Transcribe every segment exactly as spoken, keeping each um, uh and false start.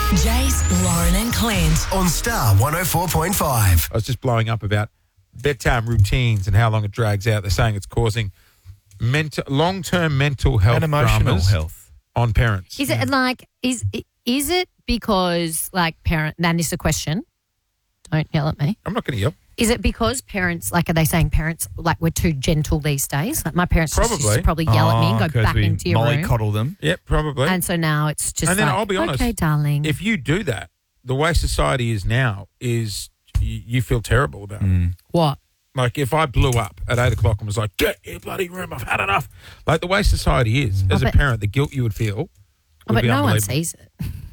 Jace, Lauren and Clint. On Star one oh four point five. I was just blowing up about bedtime routines and how long it drags out. They're saying it's causing mental, long-term mental health and emotional dramas health on parents. Is it like, is is it because, like, parent, and this is a question, don't yell at me. I'm not going to yell. Is it because parents, like, are they saying parents, like, we're too gentle these days? Like, my parents just used Probably. to probably yell at me and Oh, go 'cause back we into your room. mollycoddle them. Yep, probably. And so now it's just And then like, I'll be honest, okay, darling. If you do that, the way society is now is you, you feel terrible about it. What? Like if I blew up at eight o'clock and was like, get your bloody room, I've had enough. Like the way society is, as Oh, a but- parent, the guilt you would feel would Oh, but be no one unbelievable. sees it.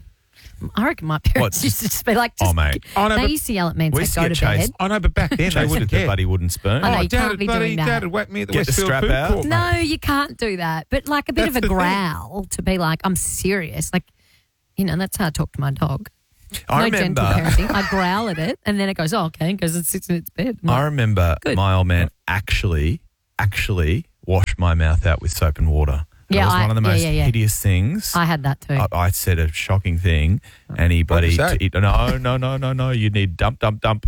I reckon my parents What? used to just be like, just, Oh, mate. Oh, no, they but- used to yell at me and We say, used to go get to bed. chased. I know, but back then they Chased wouldn't with the care. bloody wooden spoon. I know, Oh, you Dad, can't be bloody, doing that. Dad had whacked me at the Get the Westfield strap Food out. Court. No, mate. you can't do that. But like a bit That's of a the thing. growl to be like, I'm serious. Like, you know, that's how I talk to my dog. I no remember. gentle parenting. I growl at it and then it goes, oh, okay, because it sits in its bed. I'm I like, remember Good. my old man actually, actually washed my mouth out with soap and water. And Yeah, it was I- one of the yeah, most yeah, yeah. hideous things. I had that too. I, I said a shocking thing, and he What did you bloody say? t- no, no, no, no, no. You need dump, dump, dump.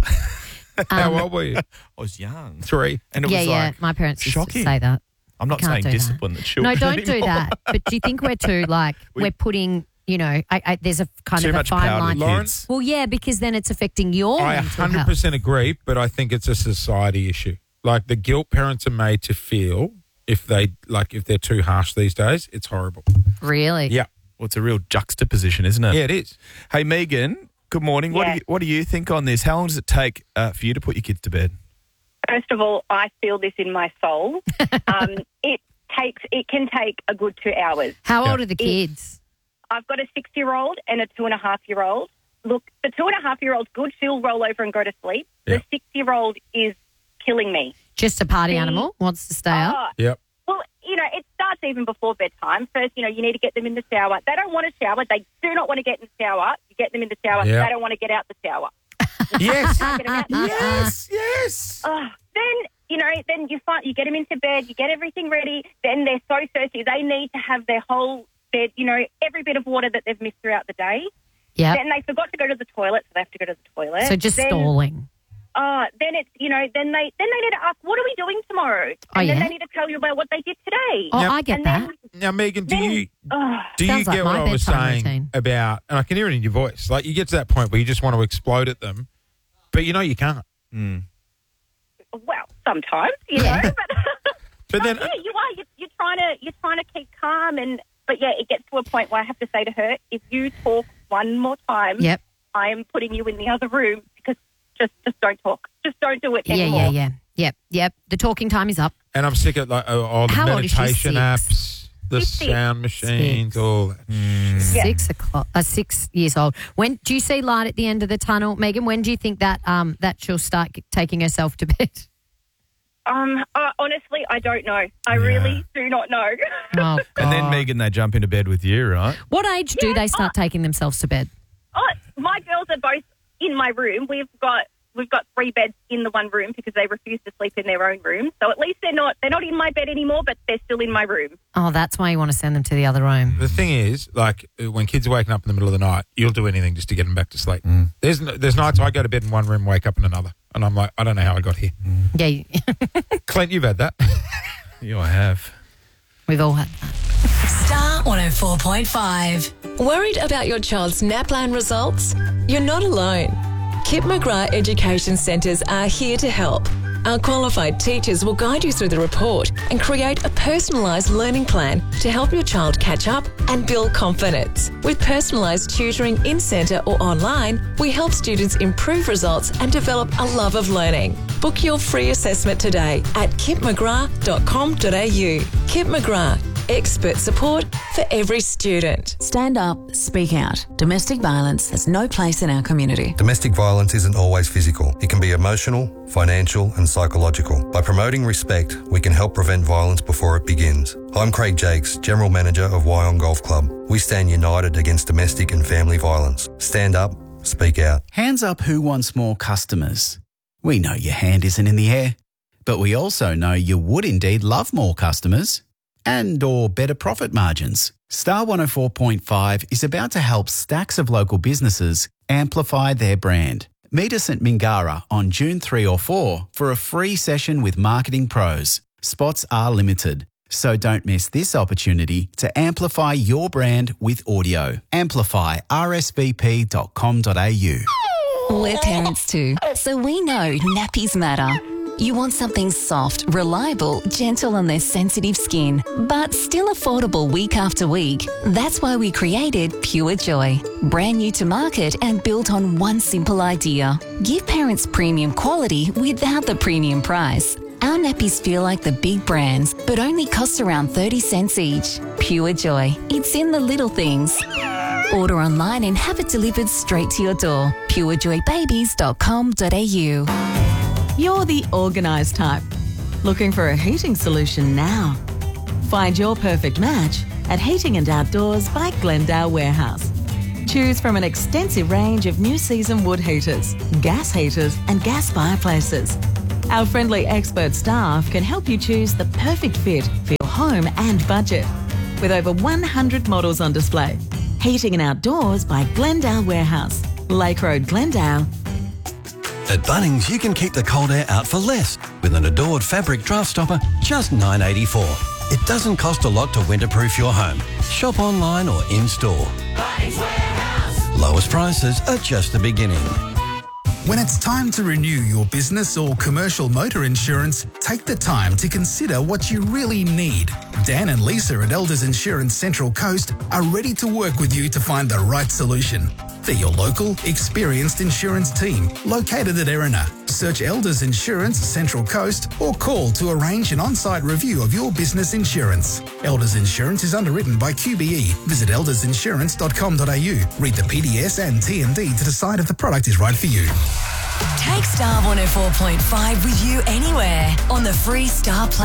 How old were you? I was young, Three. and it yeah, was yeah. like my parents used shocking. to say that. I'm not Can't saying do that. discipline the children. No, don't do anymore. that. But do you think we're too, like, We- we, are putting, you know, I, I, there's a kind Too of a much fine power to line. the Lauren? kids. Well, yeah, because then it's affecting your I mental one hundred health. percent agree, but I think it's a society issue. Like the guilt parents are made to feel if they like if they're too harsh these days, it's horrible. Really? Yeah, Well, it's a real juxtaposition, isn't it? yeah, it is. Hey, Megan. Good morning. What do Yeah. you What do you think on this? How long does it take uh, for you to put your kids to bed? First of all, I feel this in my soul. um, it takes. It can take a good two hours. How Yeah. old are the kids? I've got a six-year-old and a two-and-a-half-year-old. Look, the two-and-a-half-year-old's good. She'll roll over and go to sleep. Yeah. The six-year-old is killing me. Just a party The- animal? Wants to stay up? Oh, Yep. well, you know, it starts even before bedtime. First, you know, you need to get them in the shower. They don't want to shower. They do not want to get in the shower. You get them in the shower. Yeah. They don't want to get out the shower. Yes. Get them out the shower. yes. Yes. Oh, then, you know, then you find you get them into bed, you get everything ready. Then they're so thirsty. They need to have their whole bed, you know, every bit of water that they've missed throughout the day. Yeah. Then they forgot to go to the toilet, so they have to go to the toilet. So just then, stalling. Uh, then it's, you know, then they then they need to ask, what are we doing tomorrow? And Oh, then yeah? they need to tell you about what they did today. Oh, Yep. I get and that. then, Now, Megan, do then you oh, do you Sounds like get what my I was bedtime saying routine. about? And I can hear it in your voice. Like you get to that point where you just want to explode at them, but you know you can't. well, sometimes, you Yeah. know, but, But then, yeah, you are. You're, you're trying to you're trying to keep calm, and but yeah, it gets to a point where I have to say to her, if you talk one more time, Yep. I am putting you in the other room because just just don't talk, just don't do it Yeah, anymore. yeah, yeah. Yep, yep. The talking time is up. and I'm sick of like oh, all the How old is she? meditation Six? apps, the She's six. sound machines, Six. all that. Yeah. Six o'clock. Uh, six years old. When do you see light at the end of the tunnel, Megan? When do you think that um that she'll start g- taking herself to bed? Um, uh, honestly, I don't know. I really do not know. Oh, And then God. Megan, they jump into bed with you, right? What age do Yeah, they start taking themselves to bed? oh, my girls are both in my room. We've got we've got three beds in the one room because they refuse to sleep in their own room. So at least they're not they're not in my bed anymore, but they're still in my room. Oh, that's why you want to send them to the other room. The thing is, like uh, when kids are waking up in the middle of the night, you'll do anything just to get them back to sleep. There's no, there's nights I go to bed in one room, wake up in another, and I'm like, I don't know how I got here. Yeah, you- Clint, you've had that. Yeah, I have. we've all had that. Star one oh four point five. Worried about your child's NAPLAN results? You're not alone. Kip McGrath Education Centres are here to help. Our qualified teachers will guide you through the report and create a personalised learning plan to help your child catch up and build confidence. With personalised tutoring in centre or online, we help students improve results and develop a love of learning. Book your free assessment today at kip mcgrath dot com dot a u. Kip McGrath, expert support for every student. Stand up, speak out. Domestic violence has no place in our community. Domestic violence isn't always physical. It can be emotional, financial and psychological. By promoting respect, we can help prevent violence before it begins. I'm Craig Jakes, General Manager of Wyong Golf Club. We stand united against domestic and family violence. Stand up, speak out. Hands up who wants more customers. We know your hand isn't in the air, but we also know you would indeed love more customers and or better profit margins. Star one oh four point five is about to help stacks of local businesses amplify their brand. Meet us at Mingara on June third or fourth for a free session with marketing pros. Spots are limited, so don't miss this opportunity to amplify your brand with audio. Amplify r s v p dot com dot a u. We're parents too, so we know nappies matter. You want something soft, reliable, gentle on their sensitive skin, but still affordable week after week. That's why we created Pure Joy. Brand new to market and built on one simple idea. Give parents premium quality without the premium price. Our nappies feel like the big brands, but only cost around thirty cents each. Pure Joy. It's in the little things. Order online and have it delivered straight to your door. pure joy babies dot com dot a u. You're the organised type. Looking for a heating solution now? Find your perfect match at Heating and Outdoors by Glendale Warehouse. Choose from an extensive range of new season wood heaters, gas heaters and gas fireplaces. Our friendly expert staff can help you choose the perfect fit for your home and budget. With over one hundred models on display. Heating and Outdoors by Glendale Warehouse. Lake Road, Glendale. At Bunnings, you can keep the cold air out for less with an Adored fabric draft stopper, just nine dollars eighty-four. It doesn't cost a lot to winterproof your home. Shop online or in-store. Bunnings Warehouse. Lowest prices are just the beginning. When it's time to renew your business or commercial motor insurance, take the time to consider what you really need. Dan and Lisa at Elders Insurance Central Coast are ready to work with you to find the right solution. They're your local, experienced insurance team located at Erina. Search Elders Insurance Central Coast or call to arrange an on-site review of your business insurance. Elders Insurance is underwritten by Q B E. Visit elders insurance dot com dot a u. Read the P D S and T M D to decide if the product is right for you. Take Star one oh four point five with you anywhere on the free Star Plan.